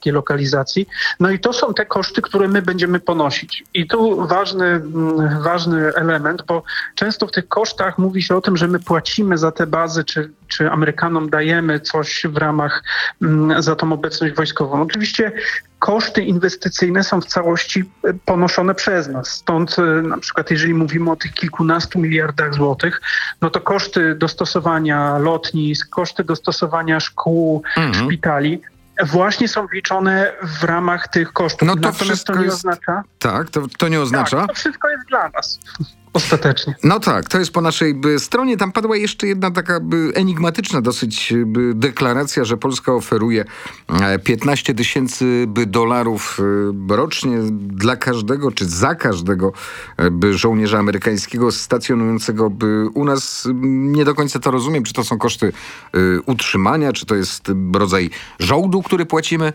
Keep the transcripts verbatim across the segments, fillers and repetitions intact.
takiej lokalizacji. No i to są te koszty, które my będziemy ponosić. I tu ważny, ważny element, bo często w tych kosztach mówi się o tym, że my płacimy za te bazy, czy, czy Amerykanom dajemy coś w ramach za tą obecność wojskową. Oczywiście koszty inwestycyjne są w całości ponoszone przez nas. Stąd na przykład jeżeli mówimy o tych kilkunastu miliardach złotych, no to koszty dostosowania lotnisk, koszty dostosowania szkół, mhm. szpitali właśnie są wliczone w ramach tych kosztów. No to Natomiast wszystko to nie jest... oznacza... Tak, to, to nie oznacza... Tak, to wszystko jest dla nas. Ostatecznie. No tak, to jest po naszej by, stronie. Tam padła jeszcze jedna taka by, enigmatyczna dosyć by, deklaracja, że Polska oferuje piętnaście tysięcy dolarów by, rocznie dla każdego, czy za każdego by, żołnierza amerykańskiego stacjonującego by, u nas. Nie do końca to rozumiem, czy to są koszty y, utrzymania, czy to jest rodzaj żołdu, który płacimy.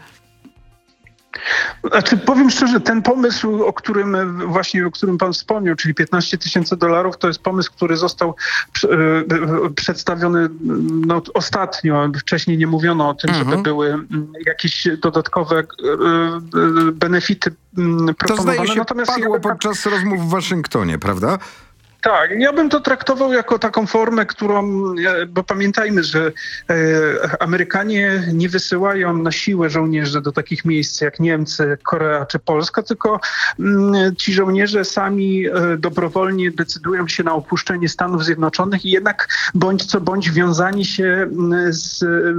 Znaczy, powiem szczerze, ten pomysł, o którym właśnie, o którym pan wspomniał, czyli piętnaście tysięcy dolarów, to jest pomysł, który został przedstawiony no, ostatnio. Wcześniej nie mówiono o tym, mhm. żeby były jakieś dodatkowe benefity proponowane. To zdaje się Natomiast padło ja... podczas rozmów w Waszyngtonie, prawda? Tak, ja bym to traktował jako taką formę, którą, bo pamiętajmy, że e, Amerykanie nie wysyłają na siłę żołnierzy do takich miejsc jak Niemcy, Korea czy Polska, tylko m, ci żołnierze sami e, dobrowolnie decydują się na opuszczenie Stanów Zjednoczonych i jednak bądź co bądź wiązani się m, z,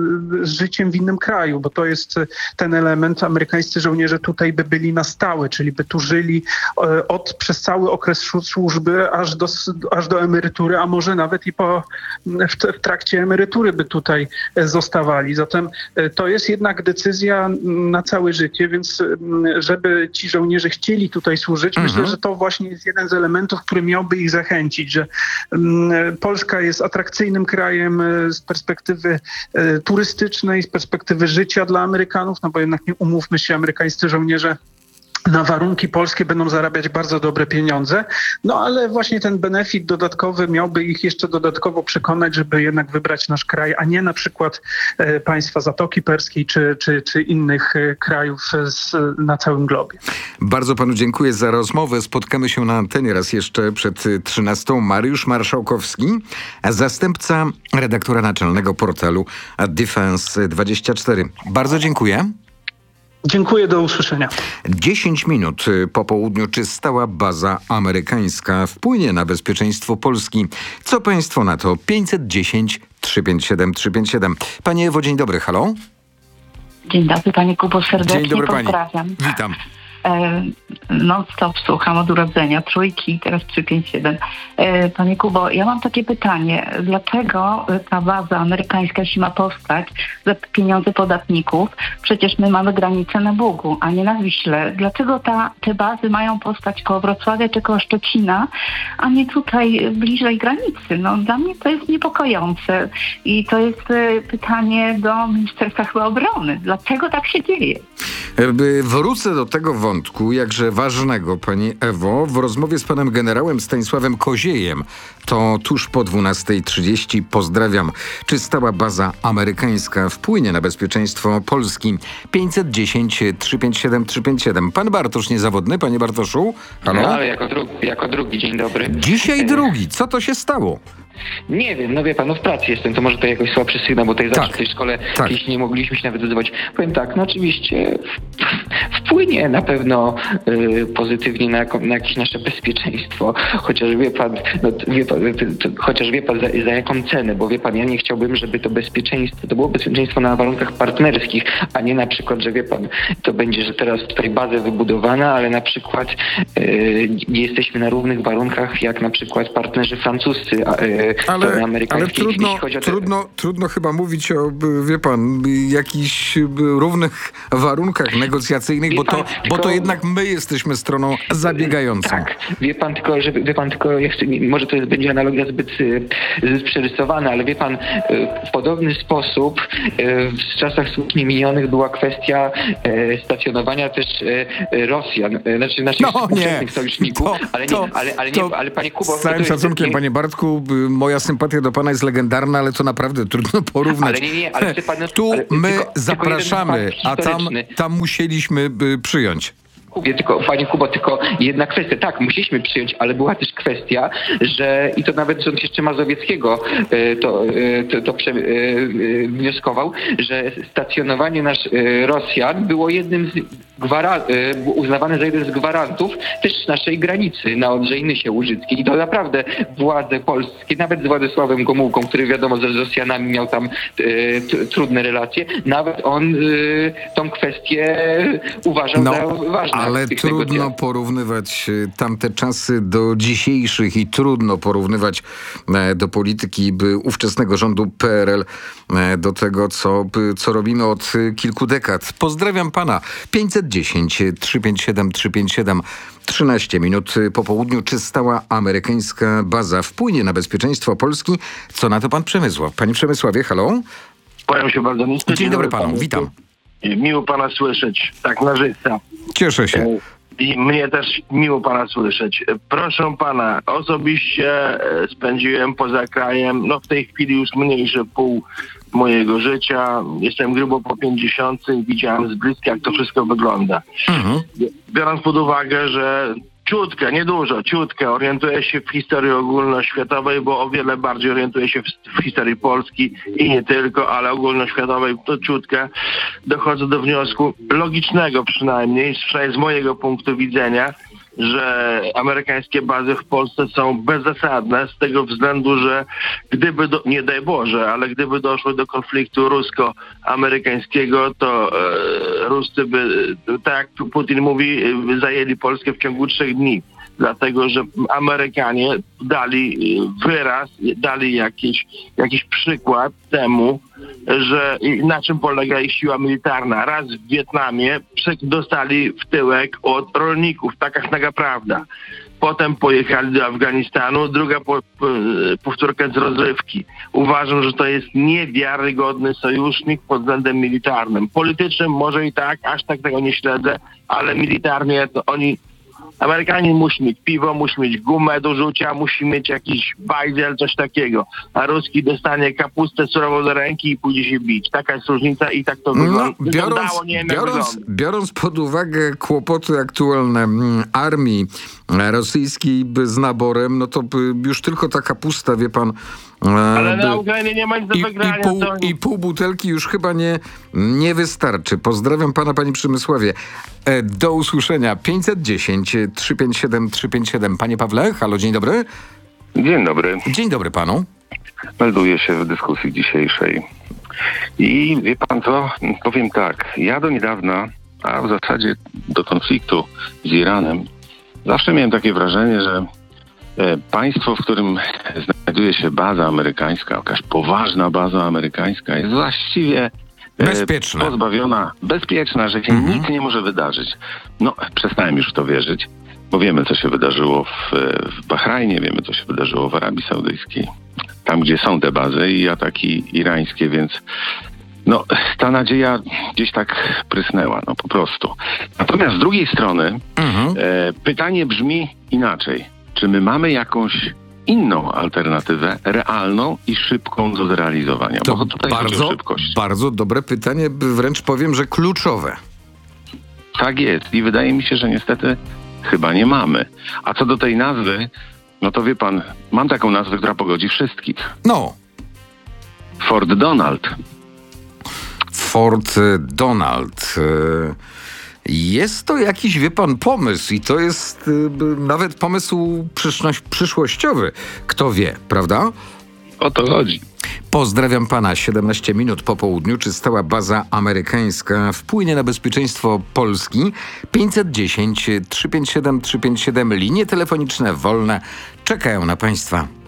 z życiem w innym kraju, bo to jest ten element. Amerykańscy żołnierze tutaj by byli na stałe, czyli by tu żyli e, od przez cały okres służby aż do aż do emerytury, a może nawet i po, w, w trakcie emerytury by tutaj zostawali. Zatem to jest jednak decyzja na całe życie, więc żeby ci żołnierze chcieli tutaj służyć, mhm. myślę, że to właśnie jest jeden z elementów, który miałby ich zachęcić, że Polska jest atrakcyjnym krajem z perspektywy turystycznej, z perspektywy życia dla Amerykanów, no bo jednak nie umówmy się, amerykańscy żołnierze na warunki polskie będą zarabiać bardzo dobre pieniądze, no ale właśnie ten benefit dodatkowy miałby ich jeszcze dodatkowo przekonać, żeby jednak wybrać nasz kraj, a nie na przykład e, państwa Zatoki Perskiej czy, czy, czy innych e, krajów z, na całym globie. Bardzo panu dziękuję za rozmowę. Spotkamy się na antenie raz jeszcze przed trzynastą. Mariusz Marszałkowski, zastępca redaktora naczelnego portalu Defense dwadzieścia cztery. Bardzo dziękuję. Dziękuję, do usłyszenia. dziesięć minut po południu. Czy stała baza amerykańska wpłynie na bezpieczeństwo Polski? Co państwo na to? pięćset dziesięć trzysta pięćdziesiąt siedem trzysta pięćdziesiąt siedem. Panie Ewo, dzień dobry, halo? Dzień dobry, panie Kubo, serdecznie dzień dobry, pozdrawiam. Pani. Witam. E, non stop słucham od urodzenia, trójki, teraz trzysta pięćdziesiąt siedem. E, panie Kubo, ja mam takie pytanie. Dlaczego ta baza amerykańska, jeśli ma powstać za pieniądze podatników, przecież my mamy granicę na Bugu, a nie na Wiśle. Dlaczego ta, te bazy mają powstać koło Wrocławia czy koło Szczecina, a nie tutaj bliżej granicy? No, dla mnie to jest niepokojące i to jest e, pytanie do Ministerstwa chyba Obrony. Dlaczego tak się dzieje? Wrócę do tego wątku, jakże ważnego, pani Ewo, w rozmowie z panem generałem Stanisławem Koziejem. To tuż po dwunastej trzydzieści. Pozdrawiam. Czy stała baza amerykańska wpłynie na bezpieczeństwo Polski? pięćset dziesięć trzysta pięćdziesiąt siedem trzysta pięćdziesiąt siedem. Pan Bartosz niezawodny, panie Bartoszu? Halo? No, ale jako drugi, jako drugi, dzień dobry. Dzisiaj drugi. Co to się stało? Nie wiem, no wie pan, no w pracy jestem, to może to jakoś słabszy sygnał, bo tutaj tak, zawsze w tej szkole tak. Kiedyś nie mogliśmy się nawet zdecydować. Powiem tak, no oczywiście wpłynie na pewno y, pozytywnie na, na jakieś nasze bezpieczeństwo, chociaż wie pan, no, wie pan to, to, chociaż wie pan za, za jaką cenę, bo wie pan, ja nie chciałbym, żeby to bezpieczeństwo, to było bezpieczeństwo na warunkach partnerskich, a nie na przykład, że wie pan, to będzie, że teraz tutaj baza wybudowana, ale na przykład y, nie jesteśmy na równych warunkach jak na przykład partnerzy francuscy, a, y, Ale, ale trudno, te... trudno, trudno chyba mówić o, wie pan, jakichś równych warunkach negocjacyjnych, bo, pan, to, tylko... bo to jednak my jesteśmy stroną zabiegającą. Tak, wie pan tylko, że wie pan tylko, ja chcę, może to jest, będzie analogia zbyt, zbyt przerysowana, ale wie pan, w podobny sposób w czasach słusznie minionych była kwestia stacjonowania też Rosjan, znaczy naszych no, ówczesnych sojuszników, to, ale, to, nie, ale, ale, to, nie, ale panie Kubo... Z całym szacunkiem, jest... panie Bartku, moja sympatia do pana jest legendarna, ale to naprawdę trudno porównać. Ale nie, nie, ale chce pan... Tu ale my tylko, zapraszamy, tylko a tam, tam musieliśmy by przyjąć. Mówię tylko, panie Kubo, tylko jedna kwestia. Tak, musieliśmy przyjąć, ale była też kwestia, że i to nawet rząd jeszcze Mazowieckiego e, to, e, to, to prze, e, e, wnioskował, że stacjonowanie nasz e, Rosjan było jednym z gwaran- e, uznawane za jeden z gwarantów też naszej granicy na Odrze i Nysie Łużyckiej. I to naprawdę władze polskie, nawet z Władysławem Gomułką, który wiadomo, że z Rosjanami miał tam e, t, trudne relacje, nawet on e, tą kwestię uważał no. za ważną. Ale trudno porównywać tamte czasy do dzisiejszych i trudno porównywać do polityki ówczesnego rządu P R L do tego, co, co robimy od kilku dekad. Pozdrawiam pana. pięćset dziesięć, trzysta pięćdziesiąt siedem, trzysta pięćdziesiąt siedem, trzynaście minut po południu. Czy stała amerykańska baza wpłynie na bezpieczeństwo Polski? Co na to pan Przemysław? Panie Przemysławie, halo? Kłaniam się bardzo nisko. Dzień dobry panu, witam. Miło pana słyszeć, tak na życia. Cieszę się. I mnie też miło pana słyszeć. Proszę pana, osobiście spędziłem poza krajem, no w tej chwili już mniejsze pół mojego życia. Jestem grubo po pięćdziesiątce i widziałem z bliska, jak to wszystko wygląda. Mhm. Biorąc pod uwagę, że ciutkę, niedużo, ciutkę orientuję się w historii ogólnoświatowej, bo o wiele bardziej orientuję się w, w historii Polski i nie tylko, ale ogólnoświatowej, to ciutkę dochodzę do wniosku logicznego przynajmniej, przynajmniej z mojego punktu widzenia, że amerykańskie bazy w Polsce są bezzasadne z tego względu, że gdyby, do, nie daj Boże, ale gdyby doszło do konfliktu rusko-amerykańskiego, to e, Ruscy by, tak jak Putin mówi, zajęli Polskę w ciągu trzech dni. Dlatego, że Amerykanie dali wyraz, dali jakiś, jakiś przykład temu, że na czym polega ich siła militarna. Raz w Wietnamie dostali w tyłek od rolników, taka sznaga prawda. Potem pojechali do Afganistanu, druga po, po, powtórka z rozrywki. Uważam, że to jest niewiarygodny sojusznik pod względem militarnym. Politycznym może i tak, aż tak tego nie śledzę, ale militarnie to oni... Amerykanie musi mieć piwo, musi mieć gumę do rzucia, musi mieć jakiś bajzel, coś takiego. A Ruski dostanie kapustę surową do ręki i pójdzie się bić. Taka jest różnica i tak to wygląda. No, biorąc, nie biorąc, biorąc pod uwagę kłopoty aktualne armii rosyjskiej z naborem, no to już tylko ta kapusta, wie pan... Ale na Ukrainie nie ma nic do I, wygrania. I pół, to... I pół butelki już chyba nie, nie wystarczy. Pozdrawiam pana, panie Przemysławie. Do usłyszenia. pięćset dziesięć, trzysta pięćdziesiąt siedem, trzysta pięćdziesiąt siedem. Panie Pawle, halo, dzień dobry. Dzień dobry. Dzień dobry panu. Melduję się w dyskusji dzisiejszej. I wie pan co? Powiem tak. Ja do niedawna, a w zasadzie do konfliktu z Iranem, zawsze miałem takie wrażenie, że państwo, w którym znajduje się baza amerykańska, jakaś poważna baza amerykańska, jest właściwie bezpieczna, pozbawiona, bezpieczna, że się mhm. nic nie może wydarzyć. No, przestałem już w to wierzyć, bo wiemy, co się wydarzyło w, w Bahrajnie, wiemy, co się wydarzyło w Arabii Saudyjskiej, tam, gdzie są te bazy i ataki irańskie, więc no, ta nadzieja gdzieś tak prysnęła, no po prostu. Natomiast z drugiej strony mhm. e, pytanie brzmi inaczej. Czy my mamy jakąś inną alternatywę, realną i szybką do zrealizowania? To Bo tutaj bardzo, szybkość. bardzo dobre pytanie, wręcz powiem, że kluczowe. Tak jest i wydaje mi się, że niestety chyba nie mamy. A co do tej nazwy, no to wie pan, mam taką nazwę, która pogodzi wszystkich. No. Fort Donald. Fort Donald. Jest to jakiś, wie pan, pomysł i to jest y, nawet pomysł przyszłość, przyszłościowy. Kto wie, prawda? O to chodzi. Pozdrawiam pana. siedemnaście minut po południu. Czy stała baza amerykańska wpłynie na bezpieczeństwo Polski? pięćset dziesięć, trzysta pięćdziesiąt siedem, trzysta pięćdziesiąt siedem. Linie telefoniczne wolne czekają na państwa.